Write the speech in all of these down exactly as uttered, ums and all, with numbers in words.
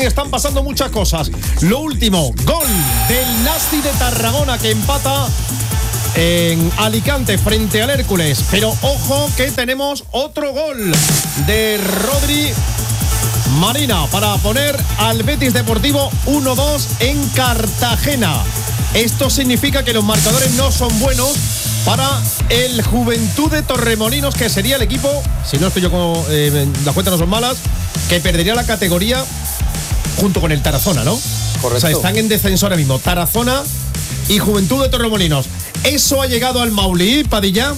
y están pasando muchas cosas. Lo último, gol del Nasti de Tarragona que empata en Alicante frente al Hércules. Pero ojo que tenemos otro gol de Rodri Marina para poner al Betis Deportivo uno dos en Cartagena. Esto significa que los marcadores no son buenos para el Juventud de Torremolinos, que sería el equipo, si no estoy yo con eh, las cuentas no son malas, que perdería la categoría junto con el Tarazona, ¿no? Correcto. O sea, están en descenso ahora mismo Tarazona y Juventud de Torremolinos. ¿Eso ha llegado al Maulí, Padilla?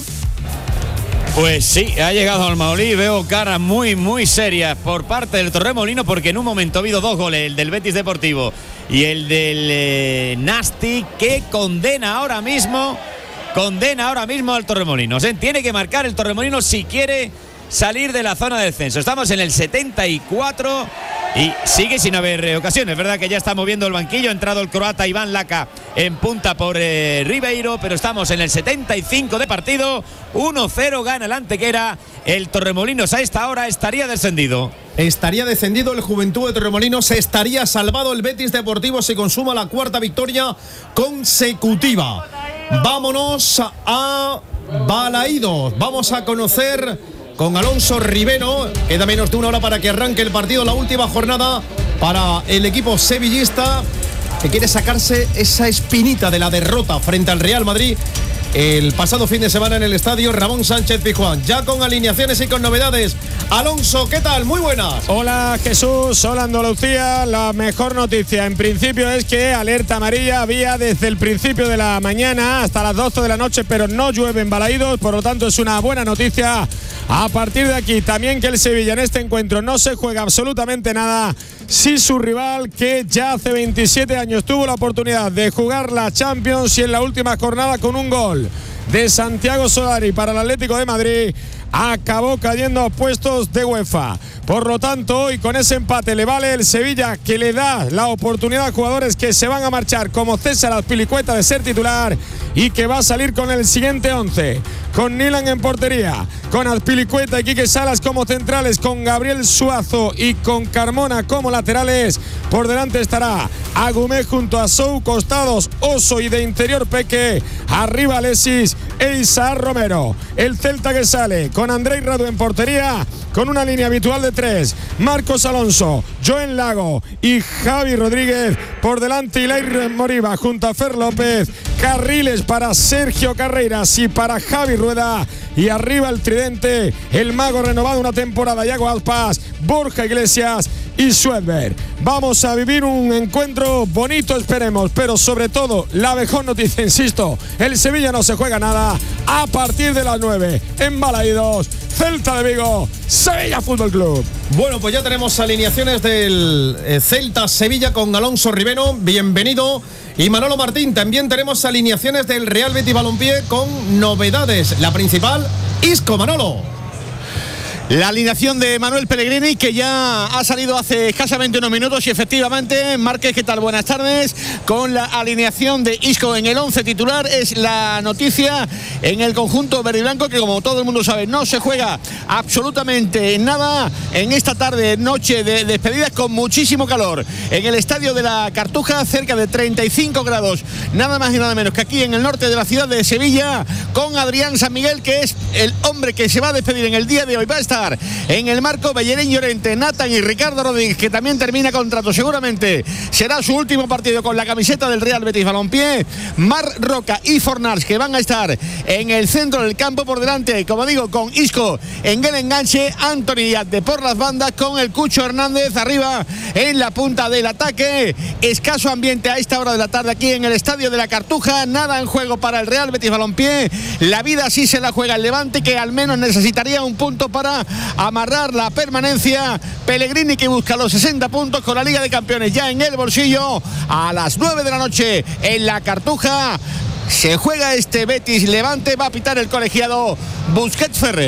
Pues sí, ha llegado al Maulí. Veo caras muy, muy serias por parte del Torremolino, porque en un momento ha habido dos goles, el del Betis Deportivo y el del eh, Nasti, que condena ahora mismo, condena ahora mismo al Torremolinos. ¿eh? Tiene que marcar el Torremolinos si quiere salir de la zona de descenso. Estamos en el setenta y cuatro y sigue sin haber eh, ocasiones, ¿verdad? Que ya está moviendo el banquillo, ha entrado el croata Iván Laca en punta por eh, Ribeiro, pero estamos en el setenta y cinco de partido, uno cero gana el Antequera. El Torremolinos a esta hora estaría descendido. Estaría descendido el Juventud de Torremolinos, estaría salvado el Betis Deportivo si consuma la cuarta victoria consecutiva. Vámonos a Balaídos, vamos a conocer con Alonso Rivero. Queda menos de una hora para que arranque el partido, la última jornada para el equipo sevillista, que quiere sacarse esa espinita de la derrota frente al Real Madrid el pasado fin de semana en el estadio Ramón Sánchez Pizjuán. Ya con alineaciones y con novedades. Alonso, ¿qué tal? Muy buenas. Hola Jesús, hola Andalucía. La mejor noticia en principio es que alerta amarilla había desde el principio de la mañana hasta las doce de la noche, pero no llueve en Balaídos, por lo tanto es una buena noticia. A partir de aquí también que el Sevilla en este encuentro no se juega absolutamente nada si su rival, que ya hace veintisiete años tuvo la oportunidad de jugar la Champions y en la última jornada con un gol de Santiago Solari para el Atlético de Madrid, acabó cayendo a puestos de UEFA. Por lo tanto, hoy con ese empate le vale el Sevilla, que le da la oportunidad a jugadores que se van a marchar, como César Azpilicueta, de ser titular, y que va a salir con el siguiente once, con Nilan en portería, con Azpilicueta y Quique Salas como centrales, con Gabriel Suazo y con Carmona como laterales. Por delante estará Agumé junto a Sou, costados Oso y de interior Peque, arriba Alexis e Isaac Romero. El Celta que sale con Andrei Radu en portería, con una línea habitual de tres: Marcos Alonso, Joen Lago y Javi Rodríguez. Por delante Ilair Moriba junto a Fer López, carriles para Sergio Carreiras y para Javi Rueda, y arriba el tridente, el mago renovado una temporada, Iago Aspas, Borja Iglesias y Schwedberg. Vamos a vivir un encuentro bonito, esperemos, pero sobre todo la mejor noticia, insisto, el Sevilla no se juega nada a partir de las nueve en Balaídos. Celta de Vigo, Sevilla Fútbol Club. Bueno, pues ya tenemos alineaciones del eh, Celta Sevilla con Alonso Rivero, bienvenido. Y Manolo Martín, también tenemos alineaciones del Real Betis Balompié con novedades. La principal, Isco. Manolo. La alineación de Manuel Pellegrini, que ya ha salido hace escasamente unos minutos, y efectivamente, Márquez, ¿qué tal? Buenas tardes. Con la alineación de Isco en el once titular, es la noticia en el conjunto verde y blanco, que como todo el mundo sabe, no se juega absolutamente nada en esta tarde, noche de despedidas, con muchísimo calor en el estadio de la Cartuja, cerca de treinta y cinco grados, nada más y nada menos que aquí en el norte de la ciudad de Sevilla, con Adrián San Miguel, que es el hombre que se va a despedir en el día de hoy. Va a estar en el marco Bellerín Llorente, Nathan y Ricardo Rodríguez, que también termina contrato, seguramente será su último partido con la camiseta del Real Betis Balompié. Mar Roca y Fornals, que van a estar en el centro del campo, por delante, como digo, con Isco en el enganche, Anthony Yate por las bandas, con el Cucho Hernández arriba en la punta del ataque. Escaso ambiente a esta hora de la tarde aquí en el estadio de la Cartuja, nada en juego para el Real Betis Balompié. La vida sí se la juega el Levante, que al menos necesitaría un punto para amarrar la permanencia. Pellegrini, que busca los sesenta puntos con la Liga de Campeones ya en el bolsillo. A las nueve de la noche en la Cartuja se juega este Betis Levante. Va a pitar el colegiado Busquets Ferrer.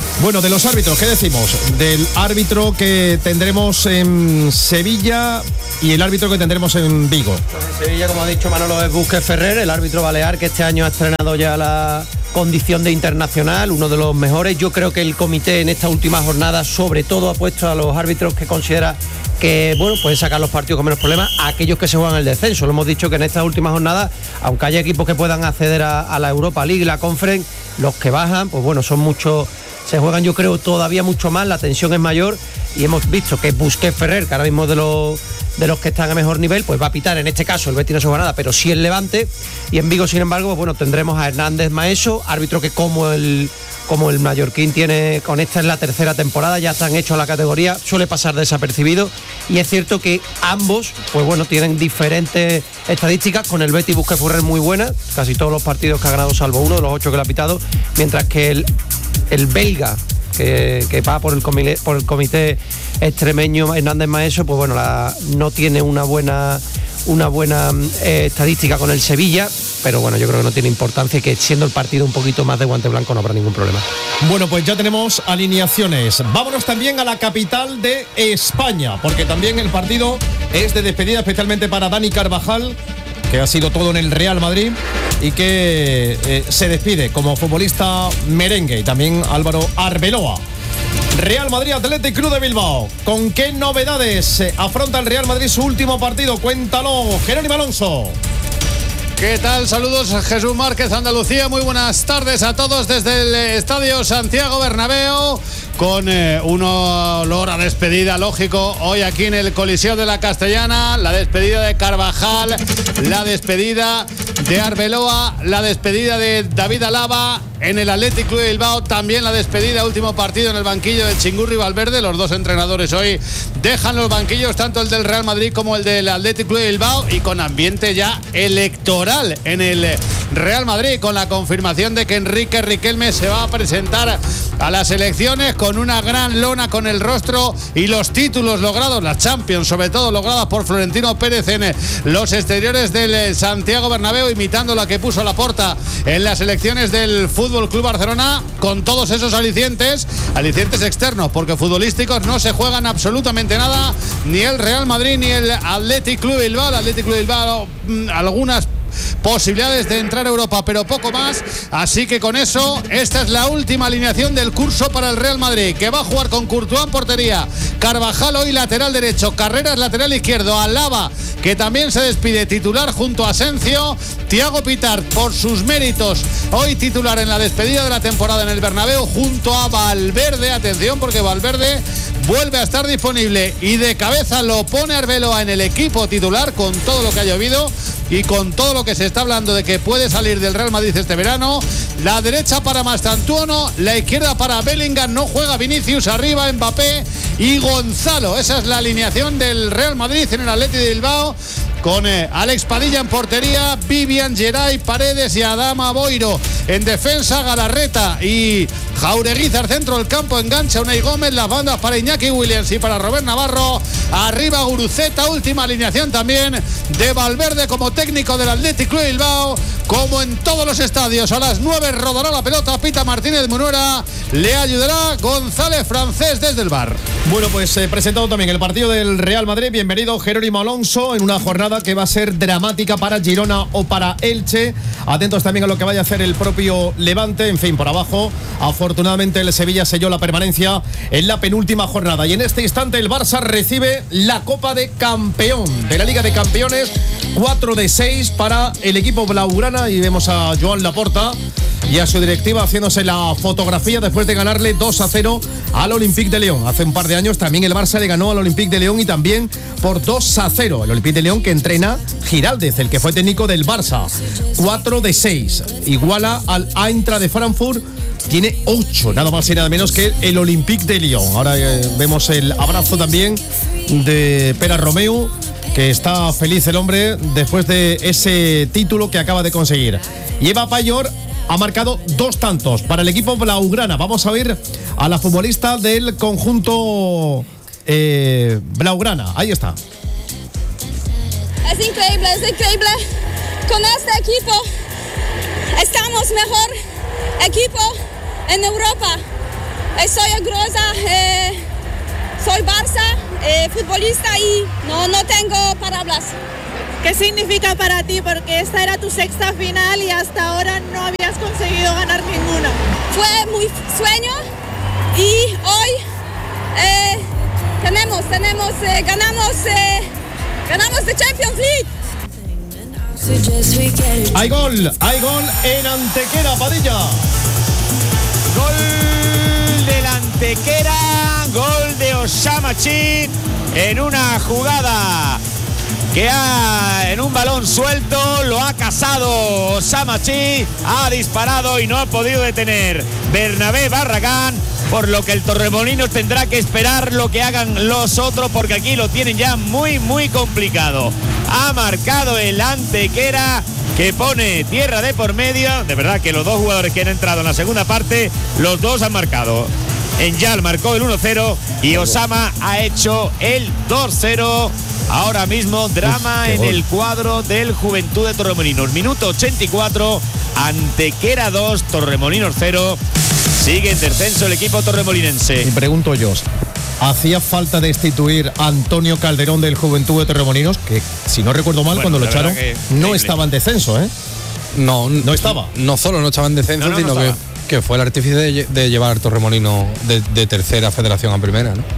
Bueno, de los árbitros, ¿qué decimos? Del árbitro que tendremos en Sevilla y el árbitro que tendremos en Vigo. Pues en Sevilla, como ha dicho Manolo, es Busquets Ferrer, el árbitro balear que este año ha estrenado ya la condición de internacional, uno de los mejores. Yo creo que el comité en esta última jornada sobre todo ha puesto a los árbitros que considera que, bueno, pueden sacar los partidos con menos problemas a aquellos que se juegan el descenso. Lo hemos dicho que en esta última jornada, aunque haya equipos que puedan acceder a, a la Europa League y la Conference, los que bajan, pues bueno, son muchos, se juegan yo creo todavía mucho más, la tensión es mayor y hemos visto que Busquets Ferrer, que ahora mismo de los de los que están a mejor nivel, pues va a pitar. En este caso el Betis no se juega nada, pero sí el Levante. Y en Vigo, sin embargo, pues bueno, tendremos a Hernández Maeso, árbitro que como el como el mallorquín tiene, con esta es la tercera temporada, ya están hechos a la categoría, suele pasar desapercibido. Y es cierto que ambos, pues bueno, tienen diferentes estadísticas. Con el Betis Busquets Ferrer muy buena, casi todos los partidos que ha ganado salvo uno de los ocho que le ha pitado, mientras que el, el belga que, que va por el comité, por el comité extremeño Hernández Maeso, pues bueno, la, no tiene una buena una buena eh, estadística con el Sevilla, pero bueno, yo creo que no tiene importancia y que siendo el partido un poquito más de guante blanco no habrá ningún problema. Bueno, pues ya tenemos alineaciones. Vámonos también a la capital de España, porque también el partido es de despedida, especialmente para Dani Carvajal, que ha sido todo en el Real Madrid y que eh, se despide como futbolista merengue, y también Álvaro Arbeloa. Real Madrid Athletic Club de Bilbao. ¿Con qué novedades afronta el Real Madrid su último partido? Cuéntalo, Jerónimo Alonso. ¿Qué tal? Saludos, Jesús Márquez, Andalucía. Muy buenas tardes a todos desde el Estadio Santiago Bernabéu, con eh, un olor a despedida, lógico, hoy aquí en el Coliseo de la Castellana. La despedida de Carvajal, la despedida de Arbeloa, la despedida de David Alaba en el Athletic Club de Bilbao, también la despedida, último partido en el banquillo de Chingurri Valverde. Los dos entrenadores hoy dejan los banquillos, tanto el del Real Madrid como el del Athletic Club de Bilbao, y con ambiente ya electoral en el Real Madrid, con la confirmación de que Enrique Riquelme se va a presentar a las elecciones con una gran lona con el rostro y los títulos logrados, las Champions sobre todo logradas por Florentino Pérez en los exteriores del Santiago Bernabéu, imitando la que puso Laporta en las elecciones del Fútbol Club Barcelona, con todos esos alicientes, alicientes externos, porque futbolísticos no se juegan absolutamente nada, ni el Real Madrid ni el Athletic Club Bilbao. El Athletic Club Bilbao, algunas posibilidades de entrar a Europa, pero poco más. Así que con eso, esta es la última alineación del curso para el Real Madrid, que va a jugar con Courtois en portería, Carvajal hoy lateral derecho, Carreras lateral izquierdo, Alaba, que también se despide, titular junto a Asensio, Thiago Pitart por sus méritos hoy titular en la despedida de la temporada en el Bernabéu, junto a Valverde. Atención, porque Valverde vuelve a estar disponible y de cabeza lo pone Arbeloa en el equipo titular, con todo lo que ha llovido y con todo lo que se está hablando de que puede salir del Real Madrid este verano. La derecha para Mastantuono, la izquierda para Bellingham, no juega Vinicius, arriba Mbappé y Gonzalo. Esa es la alineación del Real Madrid en el Athletic de Bilbao, con eh, Alex Padilla en portería, Vivian, Geray, Paredes y Adama Boiro en defensa, Galarreta y Jauregui al centro del campo, engancha Unai Gómez, las bandas para Iñaki Williams y para Robert Navarro, arriba Guruceta. Última alineación también de Valverde como técnico del Athletic Club de Bilbao. Como en todos los estadios, a las nueve rodará la pelota Pita Martínez Munuera, le ayudará González Francés desde el bar. Bueno, pues eh, presentado también el partido del Real Madrid. Bienvenido, Jerónimo Alonso, en una jornada que va a ser dramática para Girona o para Elche. Atentos también a lo que vaya a hacer el propio Levante. En fin, por abajo, afortunadamente el Sevilla selló la permanencia en la penúltima jornada. Y en este instante el Barça recibe la Copa de Campeón de la Liga de Campeones. cuatro de seis para el equipo blaugrana. Y vemos a Joan Laporta y a su directiva haciéndose la fotografía después de ganarle dos a cero al Olympique de Lyon. Hace un par de años también el Barça le ganó al Olympique de Lyon, y también por dos a cero. El Olympique de Lyon que entrena Giraldez, el que fue técnico del Barça. cuatro de seis. Iguala al Eintracht de Frankfurt. Tiene ocho, nada más y nada menos que el Olympique de Lyon. Ahora eh, vemos el abrazo también de Pere Romeu, que está feliz el hombre después de ese título que acaba de conseguir. Y Eva Payor ha marcado dos tantos para el equipo blaugrana. Vamos a ver a la futbolista del conjunto eh, blaugrana. Ahí está. Es increíble, es increíble. Con este equipo estamos mejor equipo en Europa. eh, soy orgullosa, eh, soy Barça, eh, futbolista y no, no tengo palabras. ¿Qué significa para ti? Porque esta era tu sexta final y hasta ahora no habías conseguido ganar ninguna. Fue muy sueño y hoy eh, tenemos, tenemos, eh, ganamos, eh, ganamos la Champions League. Hay gol, hay gol en Antequera, Padilla. Gol del Antequera, gol de Osama Chit en una jugada que ha, en un balón suelto, lo ha casado Osama Chit, ha disparado y no ha podido detener Bernabé Barragán, por lo que el Torremolinos tendrá que esperar lo que hagan los otros, porque aquí lo tienen ya muy, muy complicado. Ha marcado el Antequera, que pone tierra de por medio. De verdad que los dos jugadores que han entrado en la segunda parte, los dos han marcado. Enyal marcó el uno cero y Osama ha hecho el dos cero. Ahora mismo drama Uf, en gol. el cuadro del Juventud de Torremolinos. Minuto ochenta y cuatro, Antequera dos, Torremolinos cero. Sigue en descenso el equipo torremolinense. Y pregunto yo, ¿hacía falta destituir a Antonio Calderón del Juventud de Torremolinos? Que, si no recuerdo mal, Bueno, cuando lo la echaron, verdad que no increíble. estaba en descenso, ¿eh? No, No estaba. No solo no estaba en descenso, No, no, no sino que, estaba. que fue el artífice de, lle- de llevar Torremolino de, de tercera federación a primera, ¿no?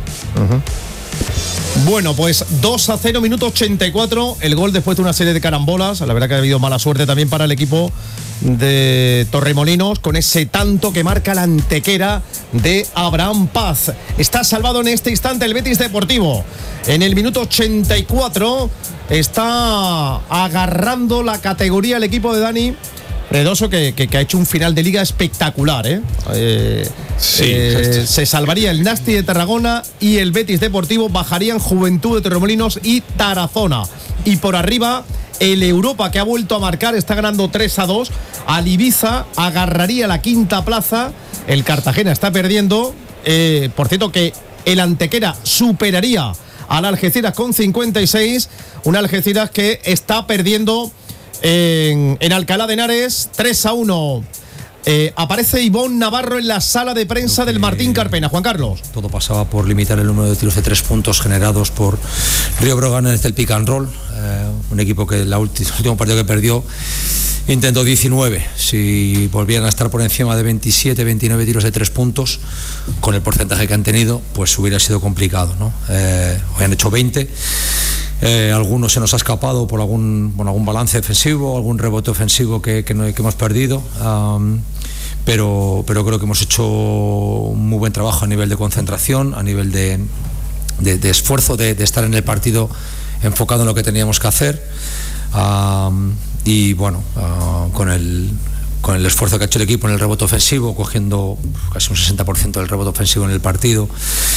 Bueno, pues dos a cero, minuto ochenta y cuatro. El gol después de una serie de carambolas. La verdad que ha habido mala suerte también para el equipo de Torremolinos con ese tanto que marca la Antequera de Abraham Paz. Está salvado en este instante el Betis Deportivo. En el minuto ochenta y cuatro está agarrando la categoría el equipo de Dani Redoso, que, que, que ha hecho un final de liga espectacular, ¿eh? Eh, Sí, eh, se salvaría el Nasti de Tarragona y el Betis Deportivo, bajarían Juventud de Torremolinos y Tarazona. Y por arriba, el Europa, que ha vuelto a marcar, está ganando tres a dos. Al Ibiza agarraría la quinta plaza. El Cartagena está perdiendo. Eh, por cierto, que el Antequera superaría al Algeciras con cincuenta y seis. Un Algeciras que está perdiendo en, en Alcalá de Henares tres a uno. Eh, aparece Ivonne Navarro en la sala de prensa del Martín Carpena. Juan Carlos. Todo pasaba por limitar el número de tiros de tres puntos generados por Río Brogan desde el pick and roll. Eh, un equipo que la ulti- el último partido que perdió intentó diecinueve. Si volvieran a estar por encima de veintisiete, veintinueve tiros de tres puntos, con el porcentaje que han tenido, pues hubiera sido complicado, ¿no? Eh, hoy han hecho veinte. Eh, algunos se nos ha escapado por algún, bueno, algún balance defensivo, algún rebote ofensivo que, que, no, que hemos perdido. Um, pero, pero creo que hemos hecho un muy buen trabajo a nivel de concentración, a nivel de, de, de esfuerzo, de, de estar en el partido enfocado en lo que teníamos que hacer. Um, y bueno, uh, con el con el esfuerzo que ha hecho el equipo en el rebote ofensivo, cogiendo casi un sesenta por ciento del rebote ofensivo en el partido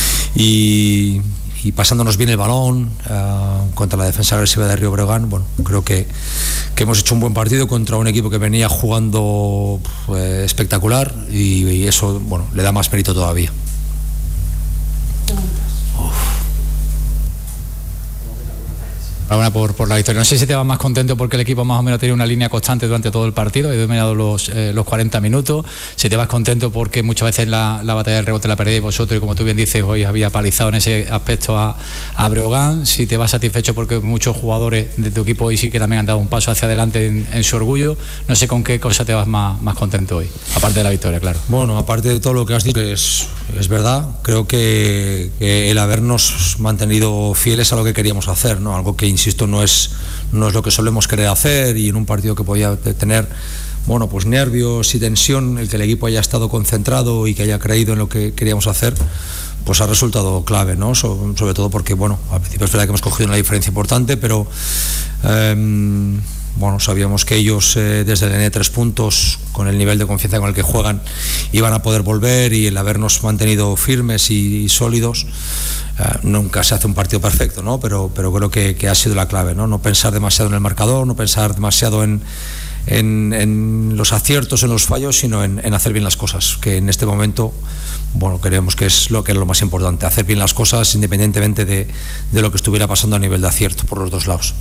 y, y pasándonos bien el balón uh, contra la defensa agresiva de Río Breogán. Bueno, creo que, que hemos hecho un buen partido contra un equipo que venía jugando pues, espectacular y, y eso, bueno, le da más mérito todavía. Enhorabuena por, por la victoria. No sé si te vas más contento porque el equipo más o menos ha tenido una línea constante durante todo el partido, ha dominado los, eh, los cuarenta minutos. Si te vas contento porque muchas veces la, la batalla del rebote la perdéis vosotros y, como tú bien dices, hoy había palizado en ese aspecto a, a Breogán. Si te vas satisfecho porque muchos jugadores de tu equipo hoy sí que también han dado un paso hacia adelante en, en su orgullo. No sé con qué cosa te vas más, más contento hoy, aparte de la victoria, claro. Bueno, aparte de todo lo que has dicho, es, es verdad. Creo que, que el habernos mantenido fieles a lo que queríamos hacer, ¿no? Algo que, insisto, no es, no es lo que solemos querer hacer, y en un partido que podía tener, bueno, pues nervios y tensión, el que el equipo haya estado concentrado y que haya creído en lo que queríamos hacer, pues ha resultado clave, ¿no? So, sobre todo porque, bueno, al principio es verdad que hemos cogido una diferencia importante, pero eh, bueno, sabíamos que ellos eh, desde el N tres puntos, con el nivel de confianza con el que juegan, iban a poder volver, y el habernos mantenido firmes y, y sólidos. Uh, nunca se hace un partido perfecto, ¿no? Pero, pero creo que, que ha sido la clave, ¿no? No pensar demasiado en el marcador, no pensar demasiado en, en, en los aciertos, en los fallos, sino en, en hacer bien las cosas, que en este momento, bueno, creemos que es lo que es lo más importante, hacer bien las cosas independientemente de, de lo que estuviera pasando a nivel de acierto por los dos lados.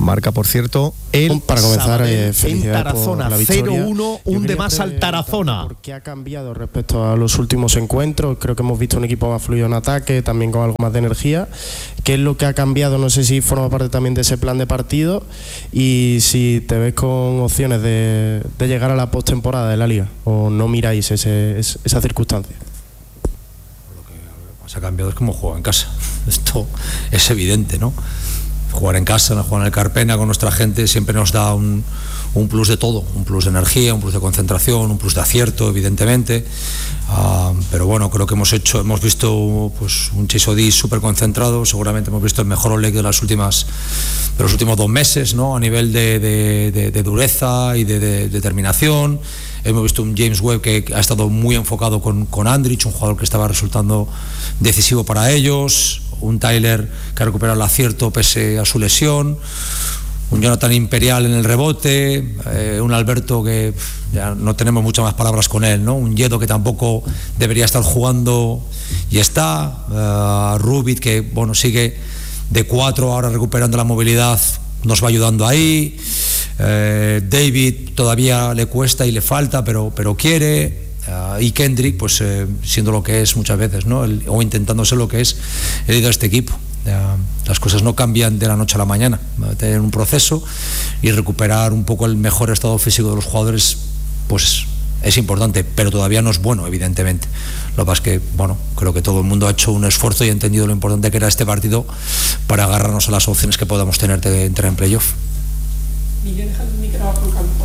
Marca, por cierto, el para comenzar, Sabadell eh, en felicidades Tarazona, por la victoria. cero uno, hunde más al Tarazona. ¿Por qué ha cambiado respecto a los últimos encuentros? Creo que hemos visto un equipo más fluido en ataque, también con algo más de energía. ¿Qué es lo que ha cambiado? No sé si forma parte también de ese plan de partido y si te ves con opciones de, de llegar a la postemporada de la Liga o no miráis ese, esa circunstancia. Lo que más ha cambiado es cómo juega en casa. Esto es evidente, ¿no? Jugar en casa, jugar en el Carpena con nuestra gente siempre nos da un, un plus de todo, un plus de energía, un plus de concentración, un plus de acierto, evidentemente. Uh, pero bueno, creo que hemos hecho, hemos visto pues un Chisodí súper concentrado, seguramente hemos visto el mejor Oleg de las últimas, de los últimos dos meses, ¿no? A nivel de, de, de, de dureza y de, de, de determinación. Hemos visto un James Webb que ha estado muy enfocado con, con Andrich, un jugador que estaba resultando decisivo para ellos. Un Tyler que ha recuperado el acierto pese a su lesión, un Jonathan Imperial en el rebote, eh, un Alberto que ya no tenemos muchas más palabras con él, ¿no? Un Yedo que tampoco debería estar jugando y está, uh, Rubit que bueno sigue de cuatro ahora recuperando la movilidad, nos va ayudando ahí, eh, David todavía le cuesta y le falta pero, pero quiere. Uh, y Kendrick, pues eh, siendo lo que es muchas veces, ¿no? El, o intentando ser lo que es el líder de este equipo. Uh, las cosas no cambian de la noche a la mañana. Va a tener un proceso y recuperar un poco el mejor estado físico de los jugadores, pues es importante, pero todavía no es bueno, evidentemente. Lo que pasa es que, bueno, creo que todo el mundo ha hecho un esfuerzo y ha entendido lo importante que era este partido para agarrarnos a las opciones que podamos tener de entrar en playoff. Miguel, deja el micrófono al campo.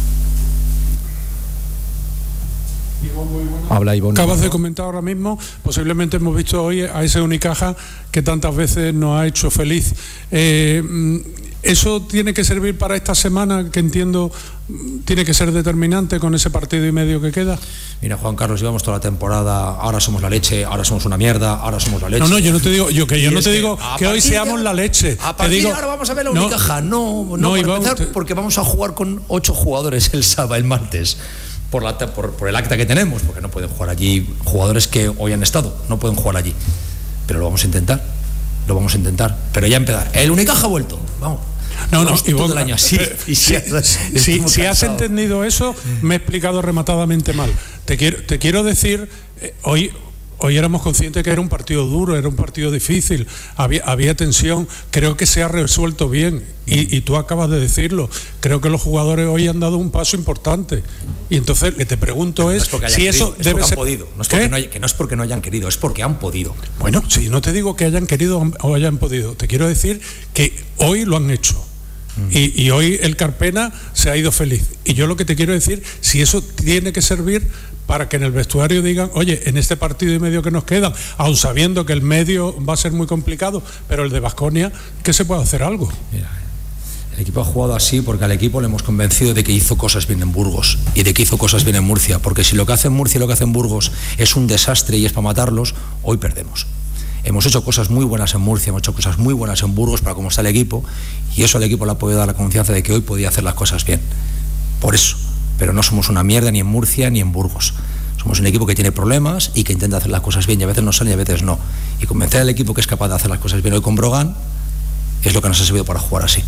Habla Ivonne. Acabas de comentar ahora mismo, posiblemente hemos visto hoy a ese Unicaja que tantas veces nos ha hecho feliz. Eh, ¿Eso tiene que servir para esta semana, que entiendo tiene que ser determinante con ese partido y medio que queda? Mira, Juan Carlos, llevamos toda la temporada, ahora somos la leche, ahora somos una mierda, ahora somos la leche. No, no, yo no te digo, yo que yo no te que digo que hoy seamos la leche. A partir digo, de ahora vamos a ver la no, Unicaja. No, no, no para Iván, empezar, te... porque vamos a jugar con ocho jugadores el sábado, el martes. Por, la, por, por el acta que tenemos, porque no pueden jugar allí jugadores que hoy han estado, no pueden jugar allí, pero lo vamos a intentar, lo vamos a intentar, pero ya empezar. El Unicaja ha vuelto, vamos. No, no, y todo el año así. Y si, si, si, si has entendido eso, me he explicado rematadamente mal. Te quiero, te quiero decir, eh, hoy. Hoy éramos conscientes que era un partido duro, era un partido difícil, había, había tensión, creo que se ha resuelto bien y, y tú acabas de decirlo, creo que los jugadores hoy han dado un paso importante y entonces lo que te pregunto es, no es si querido, eso es debe ser... Han podido, no es porque no hay, que no es porque no hayan querido, es porque han podido. Bueno, si no te digo que hayan querido o hayan podido, te quiero decir que hoy lo han hecho. Y, y hoy el Carpena se ha ido feliz. Y yo lo que te quiero decir, si eso tiene que servir para que en el vestuario digan, oye, en este partido y medio que nos quedan, aun sabiendo que el medio va a ser muy complicado, pero el de Baskonia, que se puede hacer algo. Mira, el equipo ha jugado así porque al equipo le hemos convencido de que hizo cosas bien en Burgos y de que hizo cosas bien en Murcia, porque si lo que hace en Murcia y lo que hace en Burgos es un desastre y es para matarlos, hoy perdemos. Hemos hecho cosas muy buenas en Murcia, hemos hecho cosas muy buenas en Burgos para cómo está el equipo y eso al equipo le ha podido dar la confianza de que hoy podía hacer las cosas bien. Por eso, pero no somos una mierda ni en Murcia ni en Burgos. Somos un equipo que tiene problemas y que intenta hacer las cosas bien y a veces no sale y a veces no. Y convencer al equipo que es capaz de hacer las cosas bien hoy con Brogan es lo que nos ha servido para jugar así.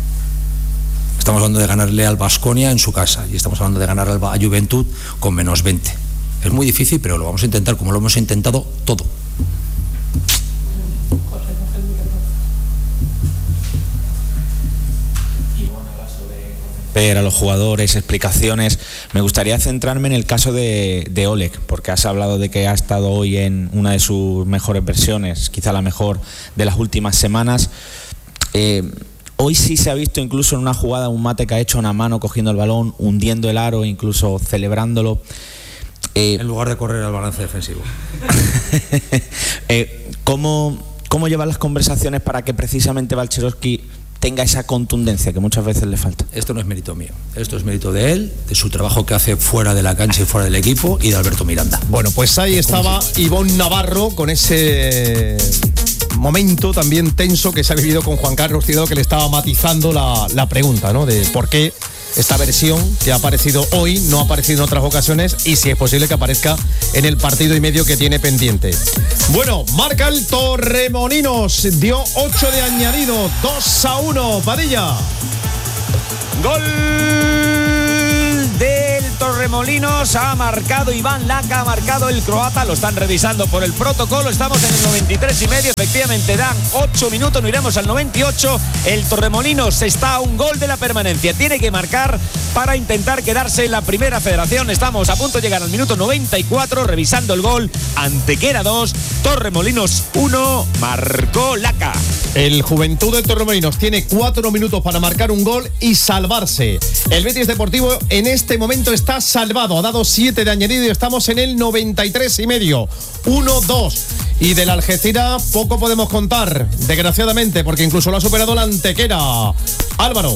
Estamos hablando de ganarle al Baskonia en su casa y estamos hablando de ganar al a Juventud con menos veinte. Es muy difícil, pero lo vamos a intentar como lo hemos intentado todo. A los jugadores, explicaciones. Me gustaría centrarme en el caso de, de Oleg, porque has hablado de que ha estado hoy en una de sus mejores versiones, quizá la mejor de las últimas semanas. Eh, hoy sí se ha visto incluso en una jugada un mate que ha hecho una mano cogiendo el balón, hundiendo el aro, incluso celebrándolo. Eh, en lugar de correr al balance defensivo. eh, ¿cómo, ¿Cómo llevan las conversaciones para que precisamente Balcherowski tenga esa contundencia que muchas veces le falta? Esto no es mérito mío, esto es mérito de él, de su trabajo que hace fuera de la cancha y fuera del equipo y de Alberto Miranda. Bueno, pues ahí estaba Ivonne Navarro con ese momento también tenso que se ha vivido con Juan Carlos Tirado, que le estaba matizando la, la pregunta, ¿no? De por qué esta versión que ha aparecido hoy, no ha aparecido en otras ocasiones y si es posible que aparezca en el partido y medio que tiene pendiente. Bueno, marca el Torremolinos, dio ocho de añadido, dos a uno, Padilla. Gol del Torremolinos, ha marcado Iván Laca, ha marcado el croata, lo están revisando por el protocolo, estamos en el noventa y tres y medio, efectivamente dan ocho minutos, no iremos al noventa y ocho, el Torremolinos está a un gol de la permanencia, tiene que marcar para intentar quedarse en la primera federación, estamos a punto de llegar al minuto noventa y cuatro, revisando el gol, Antequera dos, Torremolinos uno, marcó Laca. El Juventud de Torremolinos tiene cuatro minutos para marcar un gol y salvarse. El Betis Deportivo en este momento está salvado, ha dado siete de añadido y estamos en el noventa y tres y medio, uno dos. Y del Algeciras poco podemos contar, desgraciadamente, porque incluso lo ha superado la Antequera. Álvaro.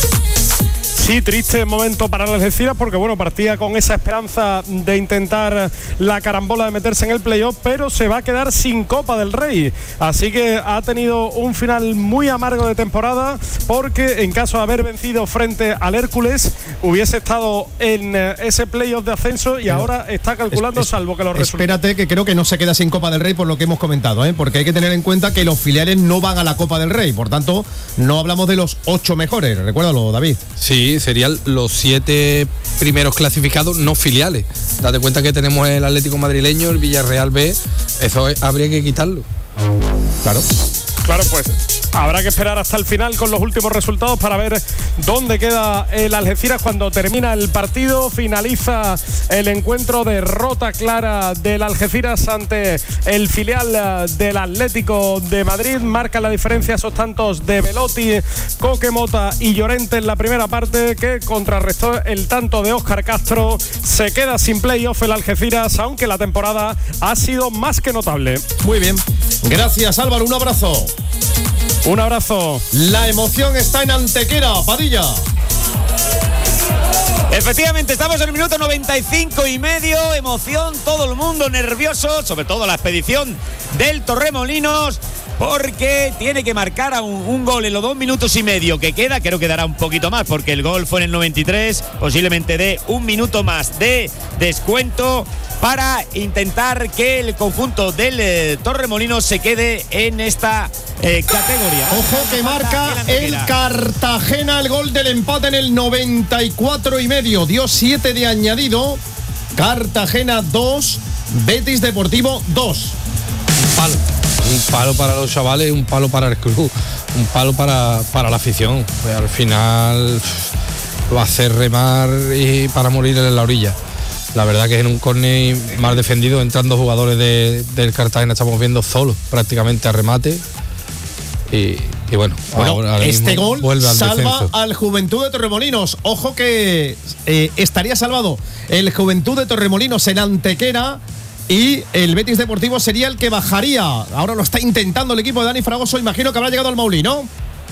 Sí, triste momento para el Algeciras porque bueno, partía con esa esperanza de intentar la carambola de meterse en el playoff, pero se va a quedar sin Copa del Rey. Así que ha tenido un final muy amargo de temporada porque en caso de haber vencido frente al Hércules hubiese estado en ese playoff de ascenso y pero ahora está calculando es, es, salvo que los resultados. Espérate que creo que no se queda sin Copa del Rey por lo que hemos comentado, ¿eh? Porque hay que tener en cuenta que los filiales no van a la Copa del Rey, por tanto no hablamos de los ocho mejores, recuérdalo, David. Sí, serían los siete primeros clasificados no filiales. Date cuenta que tenemos el Atlético madrileño, el Villarreal B, eso es, habría que quitarlo. Claro. Claro, pues habrá que esperar hasta el final con los últimos resultados para ver dónde queda el Algeciras cuando termina el partido. Finaliza el encuentro, derrota clara del Algeciras ante el filial del Atlético de Madrid. Marca la diferencia esos tantos de Belotti, Coque Mota y Llorente en la primera parte que contrarrestó el tanto de Óscar Castro. Se queda sin playoff el Algeciras, aunque la temporada ha sido más que notable. Muy bien. Gracias, Álvaro. Un abrazo. Un abrazo. La emoción está en Antequera, Padilla. Efectivamente, estamos en el minuto noventa y cinco y medio. Emoción, todo el mundo nervioso, sobre todo la expedición del Torremolinos, porque tiene que marcar a un, un gol en los dos minutos y medio que queda. Creo que dará un poquito más, porque el gol fue en el noventa y tres. Posiblemente dé un minuto más de descuento para intentar que el conjunto del eh, Torremolinos se quede en esta eh, categoría. Ojo que marca el Cartagena el gol del empate en el noventa y cuatro y medio. Dio siete de añadido. Cartagena dos, Betis Deportivo dos. Un palo. Un palo para los chavales, un palo para el club, un palo para, para la afición. Pues al final va a hacer remar y para morir en la orilla. La verdad que en un córner mal defendido, entrando jugadores de, del Cartagena, estamos viendo solos prácticamente a remate. Y, y bueno, bueno ahora, ahora este gol al salva descenso. al Juventud de Torremolinos. Ojo que eh, estaría salvado el Juventud de Torremolinos en Antequera y el Betis Deportivo sería el que bajaría. Ahora lo está intentando el equipo de Dani Fragoso. Imagino que habrá llegado al Maulí, ¿no?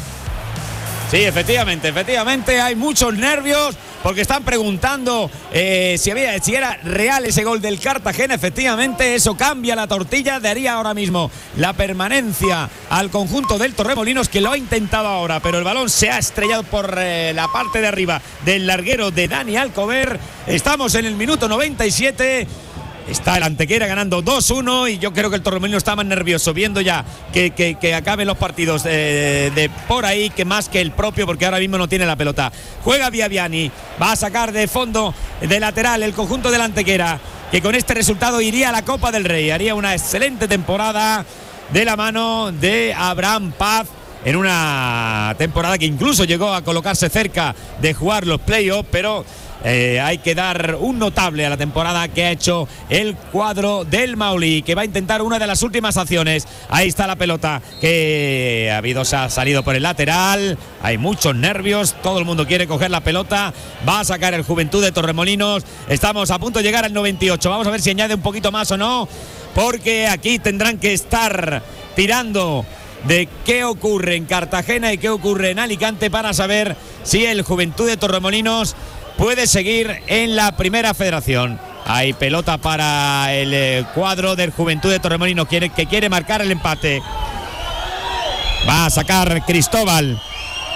Sí, efectivamente, efectivamente hay muchos nervios porque están preguntando eh, si, había, si era real ese gol del Cartagena. Efectivamente, eso cambia la tortilla, daría ahora mismo la permanencia al conjunto del Torremolinos, que lo ha intentado ahora, pero el balón se ha estrellado por eh, la parte de arriba del larguero de Dani Alcover. Estamos en el minuto noventa y siete. Está el Antequera ganando dos uno y yo creo que el Torremolinos está más nervioso viendo ya que, que, que acaben los partidos de, de por ahí que más que el propio, porque ahora mismo no tiene la pelota. Juega Viaviani, va a sacar de fondo de lateral el conjunto del Antequera, que con este resultado iría a la Copa del Rey, haría una excelente temporada de la mano de Abraham Paz, en una temporada que incluso llegó a colocarse cerca de jugar los playoffs, pero Eh, hay que dar un notable a la temporada que ha hecho el cuadro del Maulí, que va a intentar una de las últimas acciones. Ahí está la pelota que ha habido, se ha salido por el lateral. Hay muchos nervios, todo el mundo quiere coger la pelota. Va a sacar el Juventud de Torremolinos. Estamos a punto de llegar al noventa y ocho. Vamos a ver si añade un poquito más o no, porque aquí tendrán que estar tirando de qué ocurre en Cartagena y qué ocurre en Alicante para saber si el Juventud de Torremolinos puede seguir en la primera federación. Hay pelota para el eh, cuadro del Juventud de Torremolinos, que, que quiere marcar el empate. Va a sacar Cristóbal.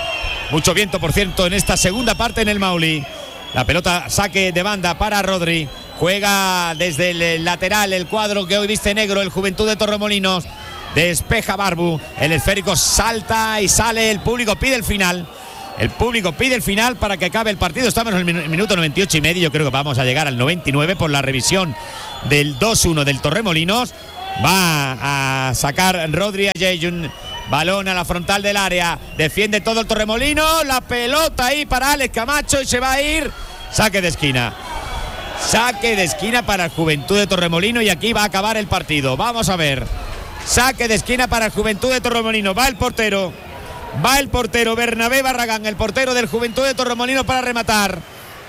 Mucho viento, por cierto, en esta segunda parte en el Mauli. La pelota, saque de banda para Rodri. Juega desde el lateral el cuadro que hoy viste negro, el Juventud de Torremolinos. Despeja Barbu. El esférico salta y sale. El público pide el final. El público pide el final para que acabe el partido. Estamos en el minuto noventa y ocho y medio. Yo creo que vamos a llegar al noventa y nueve por la revisión del dos uno del Torremolinos. Va a sacar Rodri a Jejun. Balón a la frontal del área. Defiende todo el Torremolinos. La pelota ahí para Alex Camacho y se va a ir. Saque de esquina. Saque de esquina para el Juventud de Torremolinos y aquí va a acabar el partido. Vamos a ver. Saque de esquina para el Juventud de Torremolinos. Va el portero. Va el portero Bernabé Barragán, el portero del Juventud de Torremolinos para rematar.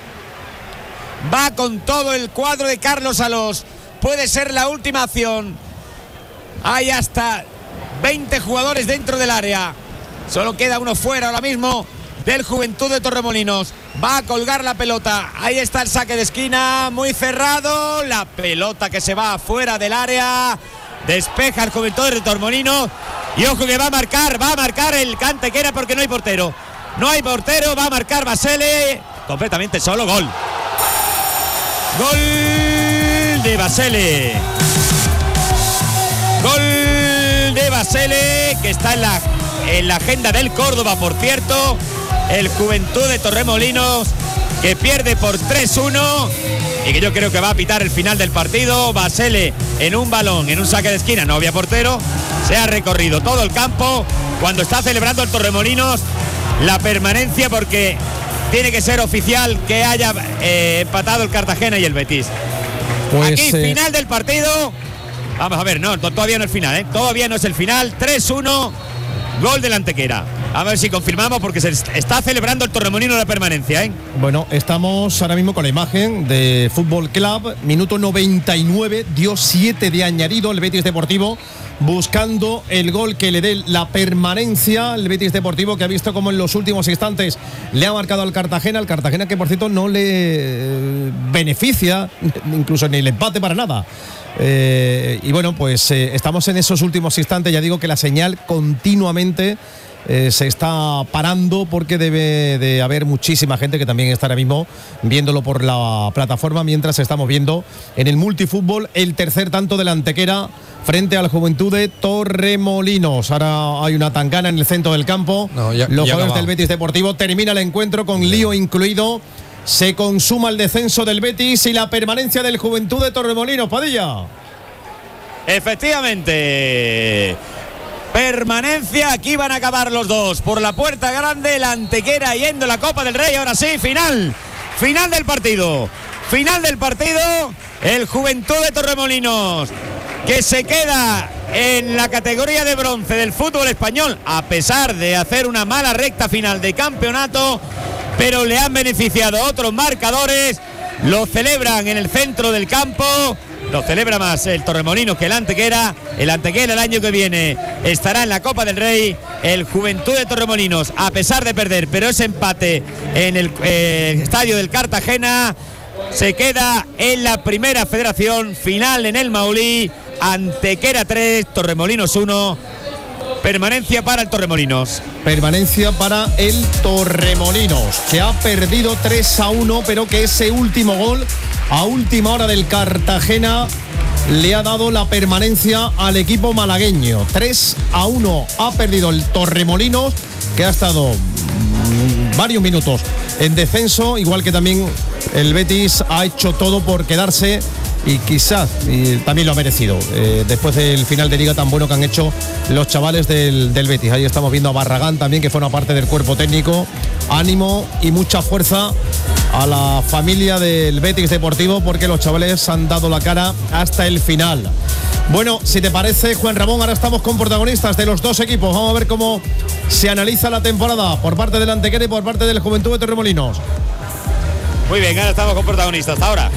Va con todo el cuadro de Carlos Alós. Puede ser la última acción. Hay hasta veinte jugadores dentro del área. Solo queda uno fuera ahora mismo del Juventud de Torremolinos. Va a colgar la pelota. Ahí está el saque de esquina, muy cerrado. La pelota que se va fuera del área. Despeja el Juventud de Torremolinos. Y ojo que va a marcar, va a marcar el Antequera porque no hay portero. No hay portero, va a marcar Basele. Completamente solo, gol. Gol de Basele. Gol de Basele, que está en la, en la agenda del Córdoba, por cierto. El Juventud de Torremolinos, que pierde por tres uno y que yo creo que va a pitar el final del partido. Basele en un balón, en un saque de esquina, no había portero. Se ha recorrido todo el campo cuando está celebrando el Torremolinos la permanencia, porque tiene que ser oficial que haya eh, empatado el Cartagena y el Betis. Pues, Aquí, eh... final del partido. Vamos a ver, no, todavía no es el final, ¿eh? Todavía no es el final. tres uno, gol del Antequera. A ver si confirmamos, porque se está celebrando el Torremolinos la permanencia, ¿eh? Bueno, estamos ahora mismo con la imagen de Fútbol Club. Minuto noventa y nueve, dio siete de añadido el Betis Deportivo, buscando el gol que le dé la permanencia. El Betis Deportivo, que ha visto como en los últimos instantes le ha marcado al Cartagena. El Cartagena que, por cierto, no le beneficia incluso ni el empate para nada. Eh, y bueno, pues eh, estamos en esos últimos instantes. Ya digo que la señal continuamente eh, se está parando, porque debe de haber muchísima gente que también está ahora mismo viéndolo por la plataforma, mientras estamos viendo en el multifútbol el tercer tanto de la Antequera frente al Juventud de Torremolinos. Ahora hay una tangana en el centro del campo. No, ya, Los ya jugadores del Betis Deportivo. Termina el encuentro con lío incluido. Se consuma el descenso del Betis y la permanencia del Juventud de Torremolinos. Padilla. Efectivamente. Permanencia. Aquí van a acabar los dos. Por la puerta grande, la Antequera yendo la Copa del Rey. Ahora sí, final. Final del partido. Final del partido. El Juventud de Torremolinos, que se queda en la categoría de bronce del fútbol español, a pesar de hacer una mala recta final de campeonato, pero le han beneficiado otros marcadores. Lo celebran en el centro del campo. Lo celebra más el Torremolinos que el Antequera. El Antequera el año que viene estará en la Copa del Rey. El Juventud de Torremolinos, a pesar de perder, pero ese empate en el eh, estadio del Cartagena, se queda en la primera federación. Final en el Maulí. Antequera tres, Torremolinos uno. Permanencia para el Torremolinos. Permanencia para el Torremolinos, que ha perdido tres a uno, pero que ese último gol a última hora del Cartagena le ha dado la permanencia al equipo malagueño. tres a uno ha perdido el Torremolinos, que ha estado varios minutos en descenso, igual que también el Betis ha hecho todo por quedarse, y quizás y también lo ha merecido, eh, después del final de liga tan bueno que han hecho los chavales del, del Betis. Ahí estamos viendo a Barragán también, que forma parte del cuerpo técnico. Ánimo y mucha fuerza a la familia del Betis Deportivo, porque los chavales han dado la cara hasta el final. Bueno, si te parece, Juan Ramón, ahora estamos con protagonistas de los dos equipos. Vamos a ver cómo se analiza la temporada por parte del Antequera y por parte del Juventud de Torremolinos. Muy bien, ahora estamos con protagonistas. Hasta ahora.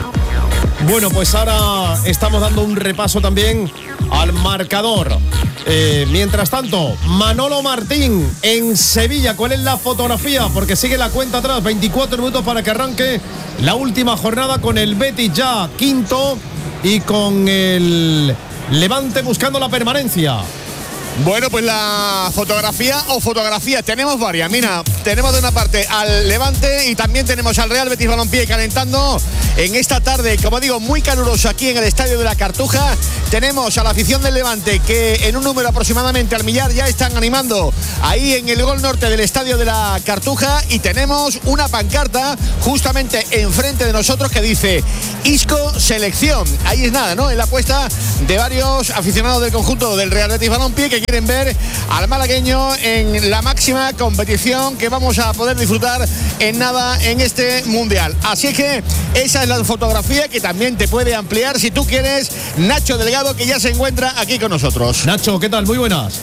Bueno, pues ahora estamos dando un repaso también al marcador. Eh, mientras tanto, Manolo Martín en Sevilla. ¿Cuál es la fotografía? Porque sigue la cuenta atrás. veinticuatro minutos para que arranque la última jornada, con el Betis ya quinto y con el Levante buscando la permanencia. Bueno, pues la fotografía o fotografías, tenemos varias. Mira, tenemos de una parte al Levante y también tenemos al Real Betis Balompié calentando en esta tarde, como digo, muy caluroso aquí en el Estadio de la Cartuja. Tenemos a la afición del Levante que en un número aproximadamente al millar ya están animando ahí en el gol norte del Estadio de la Cartuja, y tenemos una pancarta justamente enfrente de nosotros que dice Isco Selección. Ahí es nada, ¿no? Es la apuesta de varios aficionados del conjunto del Real Betis Balompié que quieren ver al malagueño en la máxima competición que vamos a poder disfrutar en nada en este Mundial. Así que esa es la fotografía que también te puede ampliar si tú quieres Nacho Delgado, que ya se encuentra aquí con nosotros. Nacho, ¿qué tal? Muy buenas.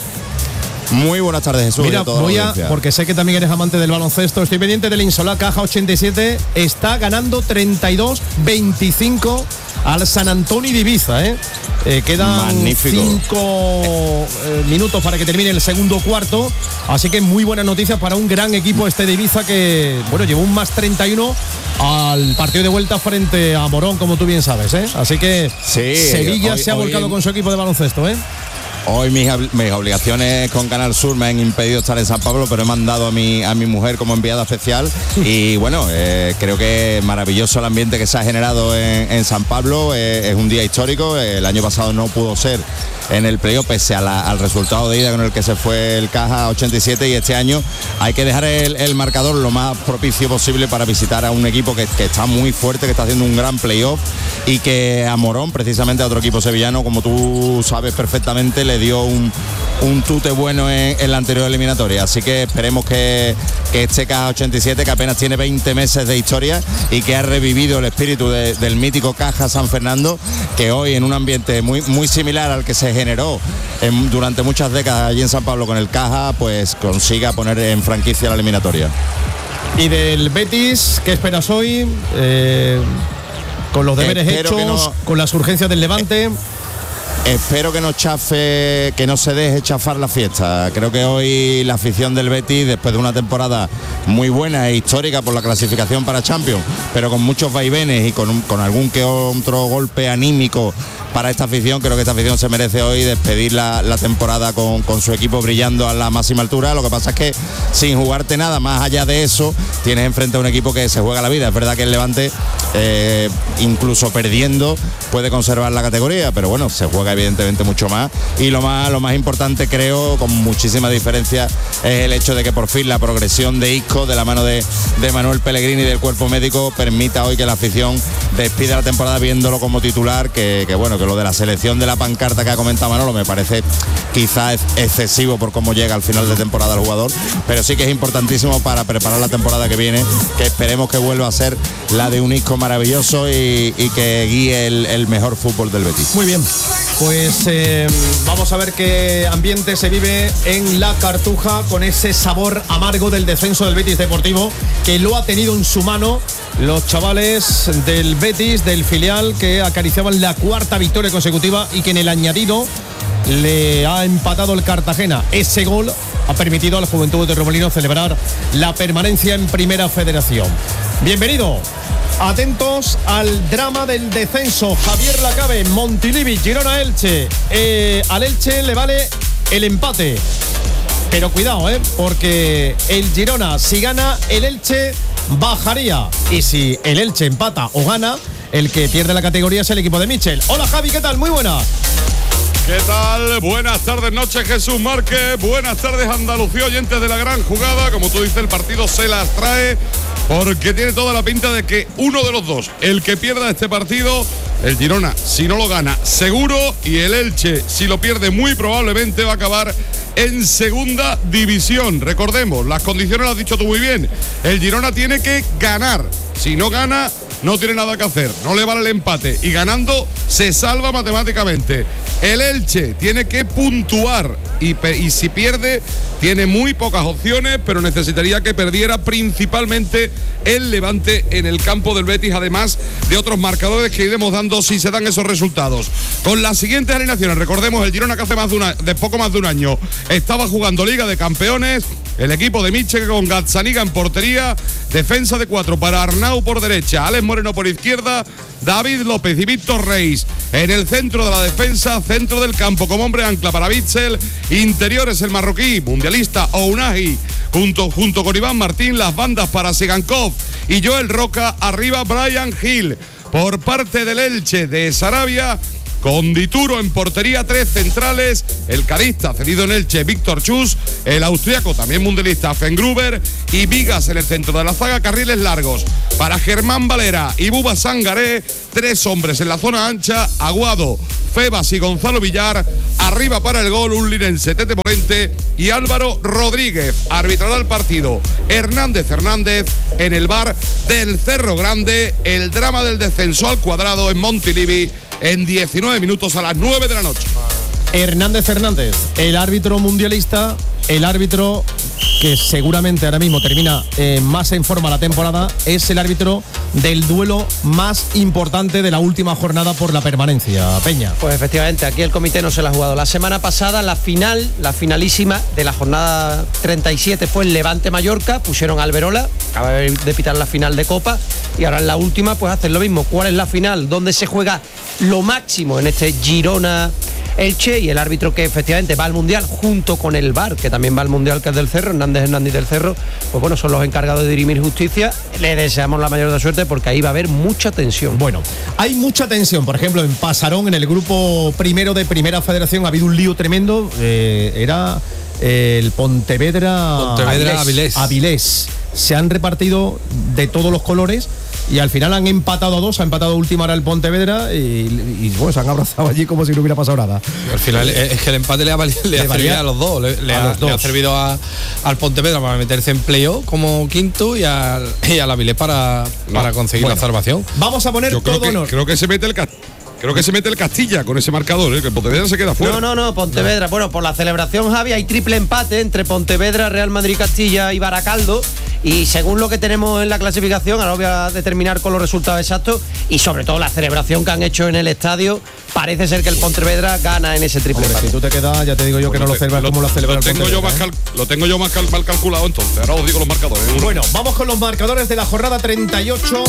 Muy buenas tardes, Jesús. Mira, voy a, porque sé que también eres amante del baloncesto, estoy pendiente del Insolá Caja ochenta y siete, está ganando treinta y dos veinticinco al San Antonio de Ibiza, ¿eh? Eh, quedan cinco eh, minutos para que termine el segundo cuarto, así que muy buenas noticias para un gran equipo este de Ibiza que, bueno, llevó un más treinta y uno al partido de vuelta frente a Morón, como tú bien sabes, ¿eh? Así que sí, Sevilla hoy, se ha volcado hoy... con su equipo de baloncesto, ¿eh? Hoy mis, mis obligaciones con Canal Sur me han impedido estar en San Pablo, pero he mandado a mi, a mi mujer como enviada especial y bueno, eh, creo que es maravilloso el ambiente que se ha generado en, en San Pablo. Eh, es un día histórico. El año pasado no pudo ser en el playoff pese a la, al resultado de ida con el que se fue el Caja ochenta y siete, y este año hay que dejar el, el marcador lo más propicio posible para visitar a un equipo que, que está muy fuerte, que está haciendo un gran playoff y que a Morón, precisamente a otro equipo sevillano, como tú sabes perfectamente, le dio un, un tute bueno en, en la anterior eliminatoria. Así que esperemos que, que este Caja ochenta y siete, que apenas tiene veinte meses de historia y que ha revivido el espíritu de, del mítico Caja San Fernando, que hoy en un ambiente muy, muy similar al que se generó en, durante muchas décadas allí en San Pablo con el Caja, pues consiga poner en franquicia la eliminatoria. Y del Betis, ¿qué esperas hoy? Eh, con los deberes Espero hechos, no, con las urgencias del Levante. Eh, Espero que no chafe, que no se deje chafar la fiesta. Creo que hoy la afición del Betis, después de una temporada muy buena e histórica por la clasificación para Champions, pero con muchos vaivenes y con, un, con algún que otro golpe anímico para esta afición, creo que esta afición se merece hoy despedir la, la temporada con, con su equipo brillando a la máxima altura. Lo que pasa es que sin jugarte nada más allá de eso, tienes enfrente a un equipo que se juega la vida. Es verdad que el Levante, eh, incluso perdiendo, puede conservar la categoría, pero bueno, se juega evidentemente mucho más, y lo más, lo más importante, creo, con muchísima diferencia, es el hecho de que por fin la progresión de Isco, de la mano de, de Manuel Pellegrini y del cuerpo médico, permita hoy que la afición despida la temporada viéndolo como titular, que, que bueno, que lo de la selección de la pancarta que ha comentado Manolo me parece quizás excesivo por cómo llega al final de temporada el jugador, pero sí que es importantísimo para preparar la temporada que viene, que esperemos que vuelva a ser la de un Isco maravilloso y, y que guíe el, el mejor fútbol del Betis. Muy bien, pues eh, vamos a ver qué ambiente se vive en la Cartuja con ese sabor amargo del descenso del Betis Deportivo, que lo ha tenido en su mano los chavales del Betis, del filial, que acariciaban la cuarta victoria consecutiva y que en el añadido le ha empatado el Cartagena. Ese gol ha permitido al Juventud de Remolino celebrar la permanencia en Primera Federación. Bienvenido. Atentos al drama del descenso. Javier Lacabe, Montilivi, Girona Elche. Eh, al Elche le vale el empate. Pero cuidado, eh, porque el Girona, si gana, el Elche bajaría. Y si el Elche empata o gana, el que pierde la categoría es el equipo de Michel. Hola Javi, ¿qué tal? Muy buenas. ¿Qué tal? Buenas tardes, noches, Jesús Márquez. Buenas tardes, Andalucía, oyentes de la gran jugada. Como tú dices, el partido se las trae porque tiene toda la pinta de que uno de los dos, el que pierda este partido, el Girona, si no lo gana, seguro, y el Elche, si lo pierde, muy probablemente va a acabar en segunda división. Recordemos, las condiciones las has dicho tú muy bien. El Girona tiene que ganar. Si no gana, no tiene nada que hacer, no le vale el empate, y ganando se salva matemáticamente. El Elche tiene que puntuar y, y si pierde tiene muy pocas opciones, pero necesitaría que perdiera principalmente el Levante en el campo del Betis, además de otros marcadores que iremos dando si se dan esos resultados. Con las siguientes alineaciones, recordemos, el Girona, que hace más de, una, de poco más de un año estaba jugando Liga de Campeones. El equipo de Michel con Gazzaniga en portería, defensa de cuatro para Arnau por derecha, Alex Moreno por izquierda, David López y Víctor Reis en el centro de la defensa, centro del campo como hombre ancla para Bitzel, interiores el marroquí, mundialista Ounahi, junto, junto con Iván Martín, las bandas para Sigankov y Joel Roca, arriba Brian Hill. Por parte del Elche de Sarabia, con Dituro en portería, tres centrales, el carista cedido en Elche, Víctor Chus, el austriaco también mundialista, Fengruber, y Vigas en el centro de la zaga, carriles largos para Germán Valera y Buba Sangaré, tres hombres en la zona ancha, Aguado, Febas y Gonzalo Villar, arriba para el gol un linense, Tete Morente y Álvaro Rodríguez. Arbitrará el partido Hernández Hernández en el bar del Cerro Grande, el drama del descenso al cuadrado en Montilivi en diecinueve minutos a las nueve de la noche. Hernández Hernández, el árbitro mundialista, el árbitro que seguramente ahora mismo termina eh, más en forma la temporada, es el árbitro del duelo más importante de la última jornada por la permanencia. Peña. Pues efectivamente, aquí el comité no se la ha jugado. La semana pasada, la final, la finalísima de la jornada treinta y siete fue el Levante Mallorca, pusieron a Alberola, acaba de pitar la final de Copa, y ahora en la última pues hacen lo mismo. ¿Cuál es la final? ¿Dónde se juega lo máximo en este Girona Elche? Y el árbitro que efectivamente va al Mundial junto con el V A R, que también va al Mundial, que es del Cerro, Hernández Hernández del Cerro, pues bueno, son los encargados de dirimir justicia. Le deseamos la mayor de suerte porque ahí va a haber mucha tensión. Bueno, hay mucha tensión, por ejemplo, en Pasarón, en el grupo primero de Primera Federación, ha habido un lío tremendo, eh, era eh, el Pontevedra, Pontevedra Avilés, Avilés. Avilés. Se han repartido de todos los colores y al final han empatado a dos, ha empatado a última hora el Pontevedra y, y bueno, se han abrazado allí como si no hubiera pasado nada. Al final es que el empate le ha, valido, le ha servido a los dos, le, le, a ha, los dos. le ha servido a, al Pontevedra para meterse en playoff como quinto y al y al Avilés para, para conseguir bueno, la salvación. Vamos a poner Yo creo todo que, honor. creo que se mete el Creo que se mete el Castilla con ese marcador, ¿eh? Que el Pontevedra se queda fuera. No, no, no, Pontevedra. No. Bueno, por la celebración, Javi, hay triple empate entre Pontevedra, Real Madrid, Castilla y Baracaldo. Y según lo que tenemos en la clasificación, ahora voy a determinar con los resultados exactos y sobre todo la celebración que han hecho en el estadio, parece ser que el Pontevedra gana en ese triple empate. Si tú te quedas, ya te digo yo que no lo celebras como lo celebra el tengo yo más cal, Lo tengo yo más cal, mal calculado entonces. Ahora os digo los marcadores. Bueno, vamos con los marcadores de la jornada treinta y ocho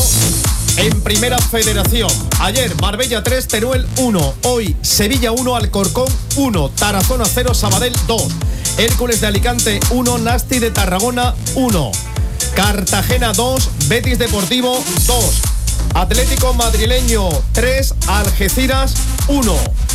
en Primera Federación. Ayer Marbella tres, Teruel uno. Hoy Sevilla uno, Alcorcón uno, Tarazona cero, Sabadell dos. Hércules de Alicante uno, Nasti de Tarragona uno. Cartagena dos, Betis Deportivo dos. Atlético Madrileño tres, Algeciras uno.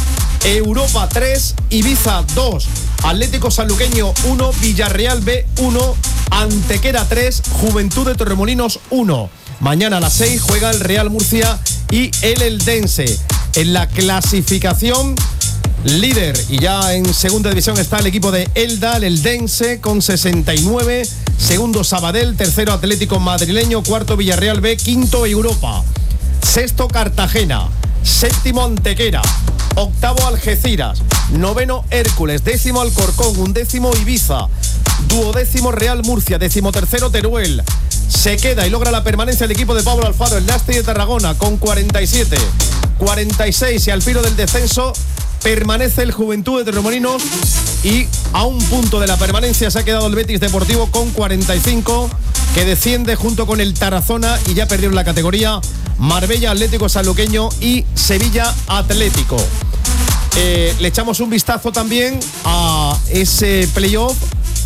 Europa tres, Ibiza dos. Atlético Sanluqueño uno, Villarreal B uno. Antequera tres, Juventud de Torremolinos uno. Mañana a las seis juega el Real Murcia y el Eldense. En la clasificación, líder, y ya en segunda división está el equipo de Elda, el Eldense, con sesenta y nueve. Segundo Sabadell, tercero Atlético Madrileño, cuarto Villarreal B, quinto Europa. Sexto Cartagena, séptimo Antequera, octavo Algeciras, noveno Hércules, décimo Alcorcón, undécimo Ibiza, duodécimo Real Murcia, decimotercero Teruel. Se queda y logra la permanencia el equipo de Pablo Alfaro, el Nasti de Tarragona, con cuarenta y siete. cuarenta y seis y al filo del descenso permanece el Juventud de Torremolinos y a un punto de la permanencia se ha quedado el Betis Deportivo con cuarenta y cinco, que desciende junto con el Tarazona y ya perdieron la categoría Marbella Atlético Sanluqueño y Sevilla Atlético. Eh, le echamos un vistazo también a ese playoff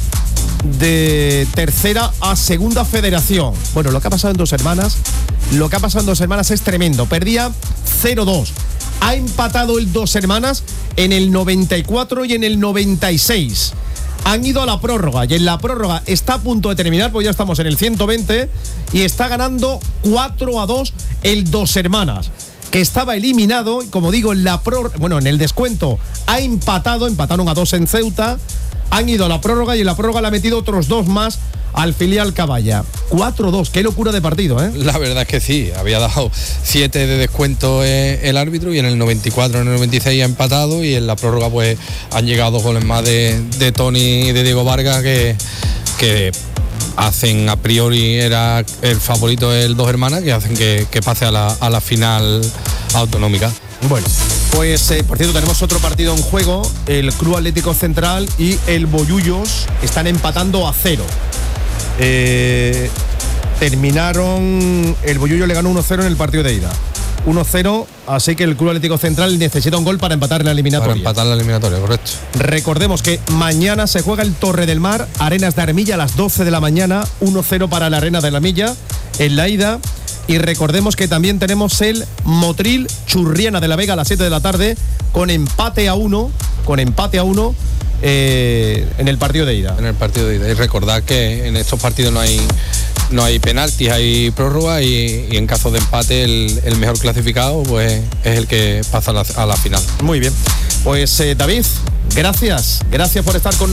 de tercera a segunda federación. Bueno, lo que ha pasado en Dos Hermanas, lo que ha pasado en Dos Hermanas es tremendo. Perdía cero dos. Ha empatado el Dos Hermanas en el noventa y cuatro y en el noventa y seis. Han ido a la prórroga y en la prórroga está a punto de terminar, pues ya estamos en el ciento veinte y está ganando cuatro a dos el Dos Hermanas, que estaba eliminado y, como digo, en la prórroga, bueno, en el descuento ha empatado, empataron a dos en Ceuta. Han ido a la prórroga y en la prórroga le ha metido otros dos más al filial Caballa. cuatro dos, qué locura de partido, ¿eh? La verdad es que sí, había dado siete de descuento el árbitro y en el noventa y cuatro, en el noventa y seis ha empatado y en la prórroga pues han llegado dos goles más de, de Tony y de Diego Vargas que, que hacen a priori era el favorito el Dos Hermanas, que hacen que, que pase a la, a la final autonómica. Bueno, pues eh, por cierto tenemos otro partido en juego. El Club Atlético Central y el Bollullos están empatando a cero. Eh, terminaron, el Bollullo le ganó uno cero en el partido de ida. uno cero, así que el Club Atlético Central necesita un gol para empatar en la eliminatoria. Para empatar la eliminatoria, correcto. Recordemos que mañana se juega el Torre del Mar, Arenas de Armilla a las doce de la mañana, uno cero para la Arena de la Milla en la ida. Y recordemos que también tenemos el Motril Churriana de la Vega a las siete de la tarde con empate a uno, con empate a uno eh, en el partido de ida. En el partido de ida. Y recordad que en estos partidos no hay no hay penaltis, hay prórroga y, y en caso de empate el, el mejor clasificado pues es el que pasa a la, a la final. Muy bien. Pues eh, David, gracias. Gracias por estar con